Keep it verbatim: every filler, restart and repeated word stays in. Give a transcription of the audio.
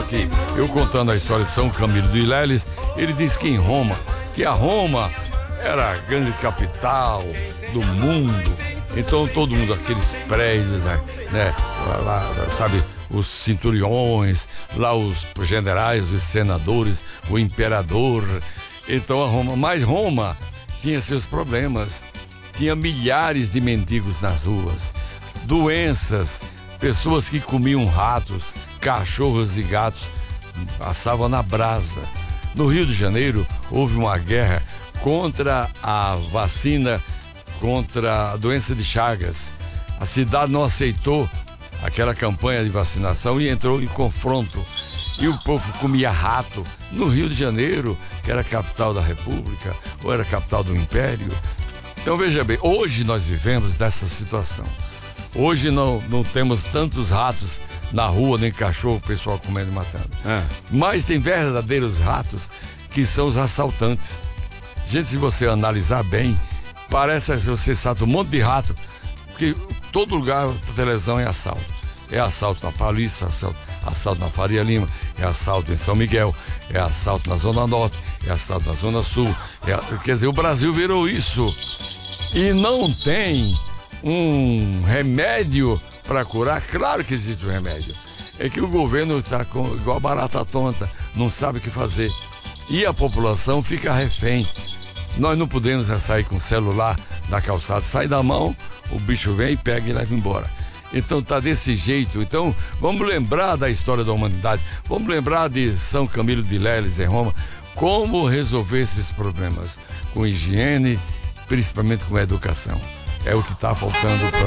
que eu contando a história de São Camilo de Leles, ele disse que em Roma, que a Roma era a grande capital do mundo. Então todo mundo, aqueles prédios, né, lá, lá, sabe, os centuriões, lá os generais, os senadores, o imperador. Então a Roma, mas Roma tinha seus problemas, tinha milhares de mendigos nas ruas, doenças, pessoas que comiam ratos, cachorros e gatos, assavam na brasa. No Rio de Janeiro houve uma guerra contra a vacina contra a doença de Chagas. A cidade não aceitou aquela campanha de vacinação e entrou em confronto. E o povo comia rato no Rio de Janeiro, que era a capital da República, ou era a capital do Império. Então veja bem, hoje nós vivemos dessa situação. Hoje não, não temos tantos ratos na rua, nem cachorro, o pessoal comendo e matando. É. Mas tem verdadeiros ratos que são os assaltantes. Gente, se você analisar bem, parece que você salta um monte de rato, porque todo lugar da televisão é assalto. É assalto na Paulista, assalto, assalto na Faria Lima, é assalto em São Miguel, é assalto na Zona Norte, é assalto na Zona Sul. É, quer dizer, o Brasil virou isso. E não tem um remédio para curar. Claro que existe um remédio. É que o governo está igual barata tonta, não sabe o que fazer. E a população fica refém. Nós não podemos sair com o celular na calçada, sai da mão, o bicho vem, pega e leva embora. Então tá desse jeito. Então vamos lembrar da história da humanidade, vamos lembrar de São Camilo de Leles em Roma, como resolver esses problemas com higiene, principalmente com a educação. É o que está faltando para